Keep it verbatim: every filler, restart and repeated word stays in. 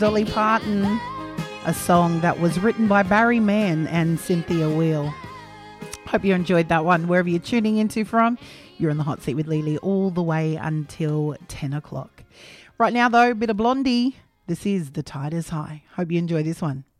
Dolly Parton, a song that was written by Barry Mann and Cynthia Weil. Hope you enjoyed that one. Wherever you're tuning into from, you're in the hot seat with Lily all the way until ten o'clock. Right now, though, a bit of Blondie. This is The Tide is High. Hope you enjoy this one.